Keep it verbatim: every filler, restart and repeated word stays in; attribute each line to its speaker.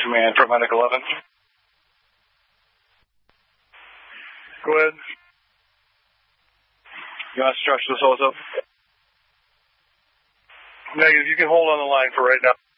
Speaker 1: Command, Paramedic eleven. Go ahead. You want to stretch this hose up? Negative, you can hold on the line for right now.